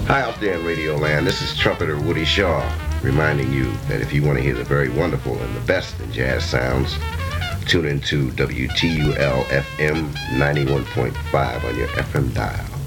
Hi out there in Radio Land. This is trumpeter Woody Shaw reminding you that if you want to hear the very wonderful and the best in jazz sounds, tune into WTUL FM 91.5 on your FM dial.